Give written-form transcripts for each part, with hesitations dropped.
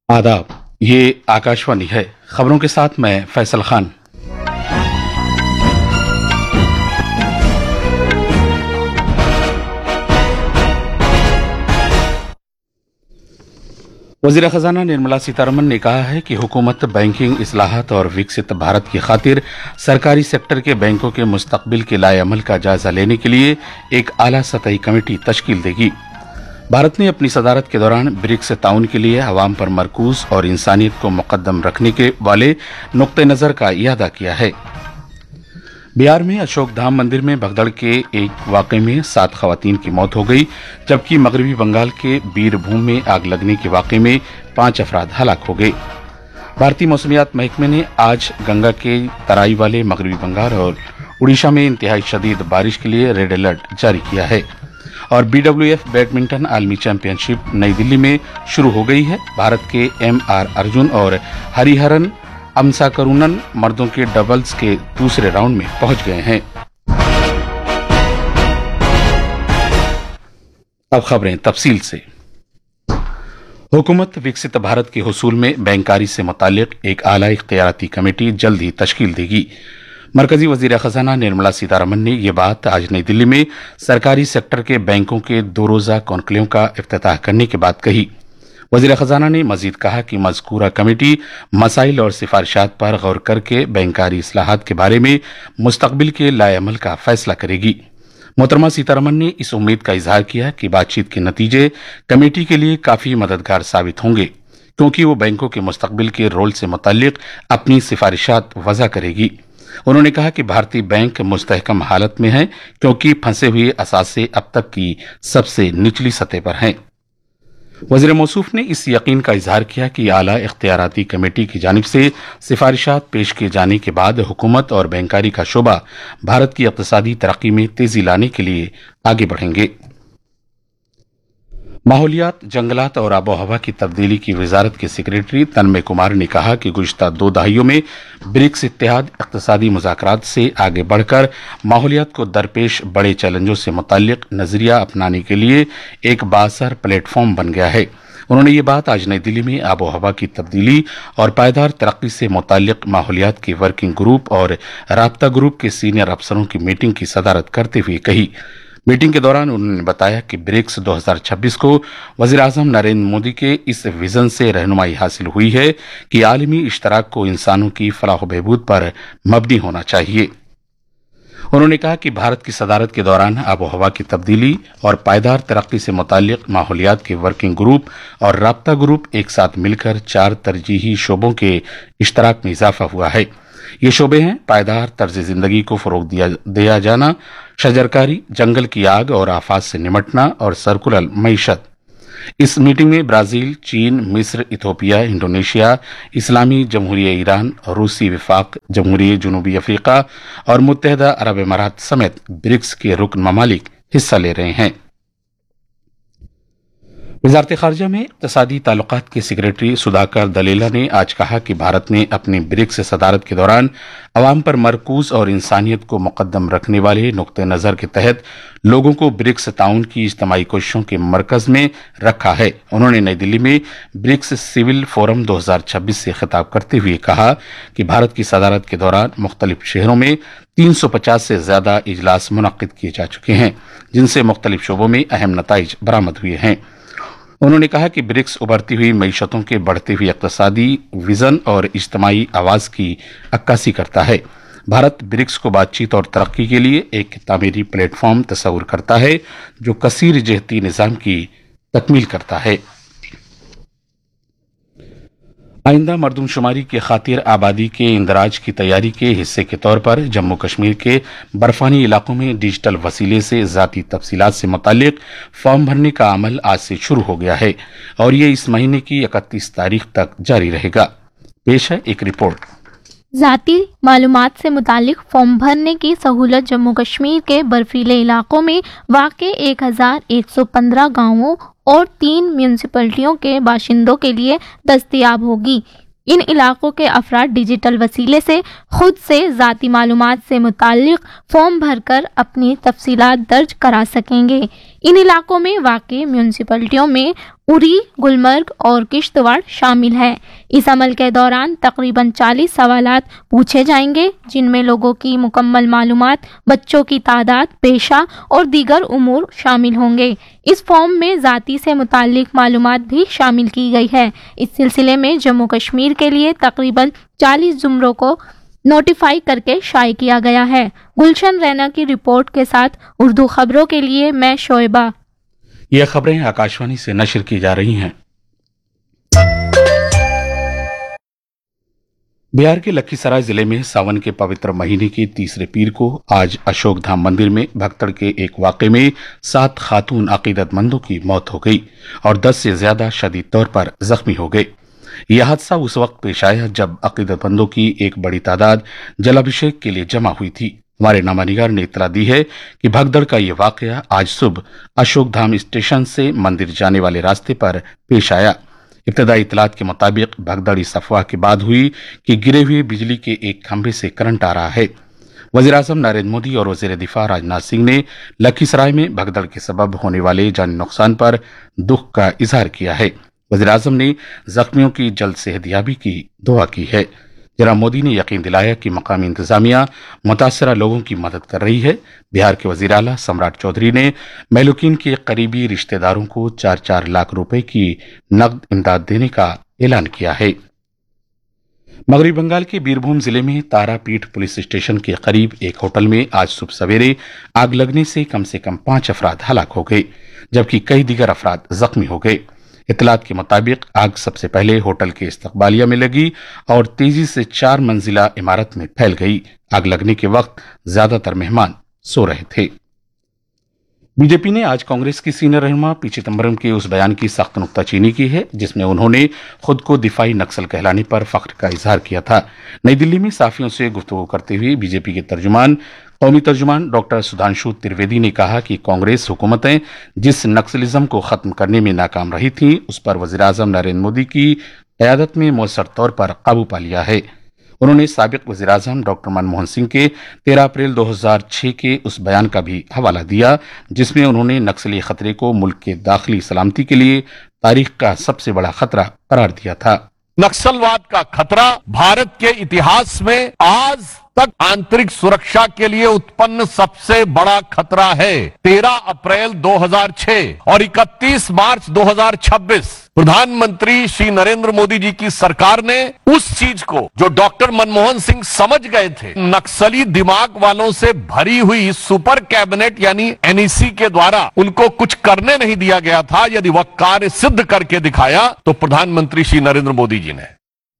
आदाब, ये आकाशवाणी है। खबरों के साथ मैं फैसल खान। वज़ीर ख़ज़ाना निर्मला सीतारमण ने कहा है कि हुकूमत बैंकिंग इस्लाहात और विकसित भारत की खातिर सरकारी सेक्टर के बैंकों के मुस्तक़बिल के लाएअमल का जायजा लेने के लिए एक आला सतही कमेटी तश्कील देगी। भारत ने अपनी सदारत के दौरान ब्रिक्स ताउन के लिए अवाम पर मरकूज और इंसानियत को मुकद्दम रखने के वाले नुक्ते नज़र का इयादा किया है। बिहार में अशोक धाम मंदिर में भगदड़ के एक वाक़े में 7 ख़वातीन की मौत हो गई, जबकि मगरबी बंगाल के बीरभूम में आग लगने के वाक़े में 5 अफराद हलाक हो गए। भारतीय मौसमियात महकमे ने आज गंगा के तराई वाले मगरबी बंगाल और उड़ीसा में इंतहाई शदीद बारिश के लिए रेड अलर्ट जारी किया है। और BWF बैडमिंटन आलमी चैंपियनशिप नई दिल्ली में शुरू हो गई है। भारत के MR अर्जुन और हरिहरन अमसाकरुणन मर्दों के डबल्स के दूसरे राउंड में पहुंच गए हैं। अब खबरें तफसील से। हुकूमत विकसित भारत के हुसूल में बैंकारी से मुताल्लिक एक आला इख्तियाराती कमेटी जल्द ही तश्कील देगी। मरकजी वजीर खजाना निर्मला सीतारमण ने यह बात आज नई दिल्ली में सरकारी सेक्टर के बैंकों के 2 रोजा कॉन्क्लेव का इफ्तिताह करने के बाद कही। वजीर खजाना ने मजीद कहा कि मज़कूरा कमेटी मसाइल और सिफारिशात पर गौर करके बैंकारी इस्लाहात के बारे में मुस्तक़बिल के लाएअमल का फैसला करेगी। मोहतरमा सीतारमण ने इस उम्मीद का इजहार किया कि बातचीत के नतीजे कमेटी के लिए काफी मददगार साबित होंगे, क्योंकि वो बैंकों के मुस्तक़बिल के रोल से मुतल्लिक अपनी सिफारिशात वज़ा करेगी। उन्होंने कहा कि भारतीय बैंक मुस्तहकम हालत में है, क्योंकि फंसे हुए असासे अब तक की सबसे निचली सतह पर हैं। वज़ीर मौसूफ ने इस यकीन का इजहार किया कि आला इख्तियाराती कमेटी की जानिब से सिफारिशात पेश किए जाने के बाद हुकूमत और बैंकारी का शोबा भारत की इक़्तिसादी तरक्की में तेजी लाने के लिए आगे बढ़ेंगे। माहौलियात, जंगलात और आबो हवा की तब्दीली की वजारत के सेक्रेटरी तन्मय कुमार ने कहा कि गुज़िश्ता 2 दहाइयों में ब्रिक्स इत्तेहाद इक़्तिसादी मुज़ाकरात से आगे बढ़कर माहौलियात को दरपेश बड़े चैलेंजों से मुताल्लिक नज़रिया अपनाने के लिए एक बाअसर प्लेटफॉर्म बन गया है। उन्होंने ये बात आज नई दिल्ली में आबो हवा की तब्दीली और पायदार तरक्की से मुताल्लिक माहौलियात के वर्किंग ग्रुप और राब्ता ग्रुप के सीनियर अफसरों की मीटिंग की सदारत करते हुए कही। मीटिंग के दौरान उन्होंने बताया कि ब्रिक्स 2026 को वज़ीर आज़म नरेंद्र मोदी के इस विजन से रहनुमाई हासिल हुई है कि आलमी इश्तराक को इंसानों की फलाह बहबूद पर मबनी होना चाहिए। उन्होंने कहा कि भारत की सदारत के दौरान आबो हवा की तब्दीली और पायदार तरक्की से मुताल्लिक माहौलियात के वर्किंग ग्रुप और राब्ता ग्रुप एक साथ मिलकर 4 तरजीही शोबों के इश्तराक में इजाफा हुआ है। ये शोबे हैं पायदार तर्ज जिंदगी को फरोग दिया जाना, शजरकारी, जंगल की आग और आफात से निमटना और सर्कुलर मईशत। इस मीटिंग में ब्राजील, चीन, मिस्र, इथोपिया, इंडोनेशिया, इस्लामी जमहूरिया ईरान, रूसी विफाक, जमहूरिया जनूबी अफ्रीका और मुत्तहदा अरब इमारात समेत ब्रिक्स के रुकन ममालिक हिस्सा ले रहे हैं। वज़ारत ख़ारिजा में इक़्तिसादी ताल्लुकात के सेक्रेटरी सुधाकर दलेला ने आज कहा कि भारत ने अपनी ब्रिक्स सदारत के दौरान अवाम पर मरकूज और इंसानियत को मुकद्दम रखने वाले नुक्ते नज़र के तहत लोगों को ब्रिक्स ताउन की इज्तमाई कोशिशों के मरकज में रखा है। उन्होंने नई दिल्ली में ब्रिक्स सिविल फोरम 2026 से खिताब करते हुए कहा कि भारत की सदारत के दौरान मुख्तलिफ शहरों में 350 से ज्यादा इजलास मुनक्किद किए जा चुके हैं, जिनसे मुख्तलिफ शोबों में अहम नताइज बरामद हुए हैं। उन्होंने कहा कि ब्रिक्स उभरती हुई मईशतों के बढ़ते हुए इक़्तिसादी विजन और इज्तमाई आवाज़ की अक्कासी करता है। भारत ब्रिक्स को बातचीत और तरक्की के लिए एक तामीरी प्लेटफॉर्म तस्वुर करता है जो कसीर जहती निज़ाम की तकमील करता है। आइंदा मरदमशुमारी की खातिर आबादी के इंदराज की तैयारी के हिस्से के तौर पर जम्मू कश्मीर के बर्फानी इलाकों में डिजिटल वसीले से ज़ाती तफसीलात से मुताल्लिक फॉर्म भरने का अमल आज से शुरू हो गया है और ये इस महीने की 31 तारीख तक जारी रहेगा। पेश है एक रिपोर्ट। ज़ाती मालूमात से मुतालिक फॉर्म भरने की सहूलत जम्मू कश्मीर के बर्फीले इलाकों में वाक़े 1115 गाँवों और 3 म्यूनसिपलिटियों के बाशिंदों के लिए दस्तयाब होगी। इन इलाकों के अफराद डिजिटल वसीले से खुद से ज़ाती मालूमात से मुताल्लिक फॉर्म भरकर अपनी तफसीलात दर्ज करा सकेंगे। इन इलाकों में वाक़ म्यूनसिपलिटियों में उरी, गुलमर्ग और किश्तवाड़ शामिल है। इस अमल के दौरान तकरीबन 40 सवालात पूछे जाएंगे, जिनमें लोगों की मुकम्मल मालूमात, बच्चों की तादाद, पेशा और दीगर उमूर शामिल होंगे। इस फॉर्म में ज़ाती से मुताल्लिक मालूमात भी शामिल की गई है। इस सिलसिले में जम्मू कश्मीर के लिए तकरीबन 40 जुमरों को नोटिफाई करके शाये किया गया है। गुलशन रैना की रिपोर्ट के साथ उर्दू खबरों के लिए मैं शोएबा। यह खबरें आकाशवाणी से नशर की जा रही हैं। बिहार के लखीसराय जिले में सावन के पवित्र महीने की तीसरे पीर को आज अशोक धाम मंदिर में भगदड़ के एक वाक़े में 7 खातून अकीदतमंदों की मौत हो गई और 10 से ज्यादा शदीद तौर पर जख्मी हो गए। यह हादसा उस वक्त पेश आया जब अकीदतमंदों की एक बड़ी तादाद जलाभिषेक के लिए जमा हुई थी। हमारे नामानिगार ने इतला दी है कि भगदड़ का यह वाकया आज सुबह अशोक धाम स्टेशन से मंदिर जाने वाले रास्ते पर पेश आया। इब्तदाई इतलात के मुताबिक भगदड़ इस अफवाह के बाद हुई कि गिरे हुए बिजली के एक खंभे से करंट आ रहा है। वज़ीर-ए-आज़म नरेंद्र मोदी और वज़ीर दिफा राजनाथ सिंह ने लखीसराय में भगदड़ के सबब होने वाले जानी नुकसान पर दुख का इजहार किया है। वज़ीर-ए-आज़म ने जख्मियों की जल्द सेहतयाबी की दुआ की है। जनाब मोदी ने यकीन दिलाया कि मकामी इंतजामिया मुतासरा लोगों की मदद कर रही है। बिहार के वज़ीर आला सम्राट चौधरी ने महलूकीन के करीबी रिश्तेदारों को 4-4 लाख रुपए की नकद इमदाद देने का ऐलान किया है। मगरबी बंगाल के बीरभूम जिले में तारापीठ पुलिस स्टेशन के करीब एक होटल में आज सुबह सवेरे आग लगने से कम 5 अफराद हलाक हो गए, जबकि कई दीगर अफराद जख्मी हो गए। इतलात के मुताबिक आग सबसे पहले होटल के इस्तकबालिया में लगी और तेजी से 4 मंजिला इमारत में फैल गई। आग लगने के वक्त ज्यादातर मेहमान सो रहे थे। बीजेपी ने आज कांग्रेस की सीनियर रहनुमा पी चिदम्बरम के उस बयान की सख्त नुक्ताचीनी की है जिसमें उन्होंने खुद को दिफाई नक्सल कहलाने पर फख्र का इजहार किया था। नई दिल्ली में साफियों से गुफ्तगू करते हुए बीजेपी के कौमी तर्जुमान डॉक्टर सुधांशु त्रिवेदी ने कहा कि कांग्रेस हुकूमतें जिस नक्सलिज्म को खत्म करने में नाकाम रही थीं, उस पर वज़ीर-ए-आज़म नरेंद्र मोदी की क़यादत में मौसर तौर पर काबू पा लिया है। उन्होंने साबिक वज़ीर-ए-आज़म डॉक्टर मनमोहन सिंह के 13 अप्रैल 2006 के उस बयान का भी हवाला दिया जिसमें उन्होंने नक्सली खतरे को मुल्क के दाखिली सलामती के लिए तारीख का सबसे बड़ा खतरा करार दिया था। नक्सलवाद का खतरा भारत के इतिहास में आज तक आंतरिक सुरक्षा के लिए उत्पन्न सबसे बड़ा खतरा है। 13 अप्रैल 2006 और 31 मार्च 2026 प्रधानमंत्री श्री नरेंद्र मोदी जी की सरकार ने उस चीज को जो डॉक्टर मनमोहन सिंह समझ गए थे, नक्सली दिमाग वालों से भरी हुई सुपर कैबिनेट यानी एनईसी के द्वारा उनको कुछ करने नहीं दिया गया था, यदि वह कार्य सिद्ध करके दिखाया तो प्रधानमंत्री श्री नरेंद्र मोदी जी ने।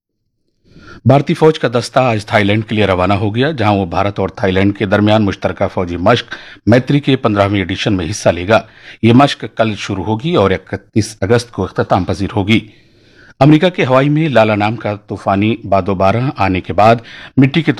भारतीय फौज का दस्ता आज थाईलैंड के लिए रवाना हो गया, जहां वो भारत और थाईलैंड के दरमियान मुश्तरका फौजी मश्क मैत्री के 15वें एडिशन में हिस्सा लेगा। ये मश्क कल शुरू होगी और 31 अगस्त को इख्तिताम पजीर होगी। अमेरिका के हवाई में लाला नाम का तूफानी बादो 12 आने के बाद मिट्टी के